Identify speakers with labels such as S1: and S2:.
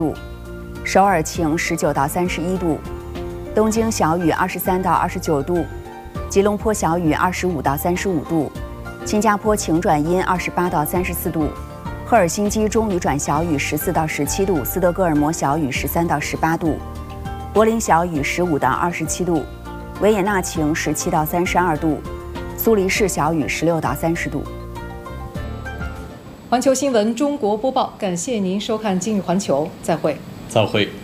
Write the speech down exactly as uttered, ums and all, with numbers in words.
S1: 度，首尔晴十九到三十一度，东京小雨二十三到二十九度，吉隆坡小雨二十五到三十五度，新加坡晴转阴二十八到三十四度，赫尔辛基中雨转小雨十四到十七度，斯德哥尔摩小雨十三到十八度，柏林小雨十五到二十七度，维也纳晴十七到三十二度，苏黎世小雨十六到三十度。
S2: 环球新闻中国播报，感谢您收看今日环球，再会。
S3: 再会。